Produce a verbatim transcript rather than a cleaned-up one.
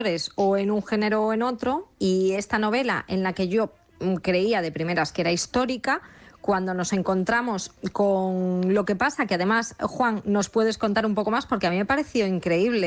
o en un género o en otro, y esta novela en la que yo creía de primeras que era histórica, cuando nos encontramos con lo que pasa, que además, Juan, nos puedes contar un poco más porque a mí me pareció increíble.